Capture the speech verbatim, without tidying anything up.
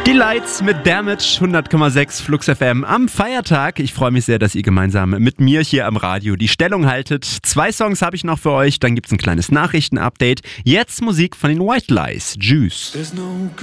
Die Lights mit Damage, hundert Komma sechs Flux F M am Feiertag. Ich freue mich sehr, dass ihr gemeinsam mit mir hier am Radio die Stellung haltet. Zwei Songs habe ich noch für euch, dann gibt es ein kleines Nachrichtenupdate. Jetzt Musik von den White Lies, Juice.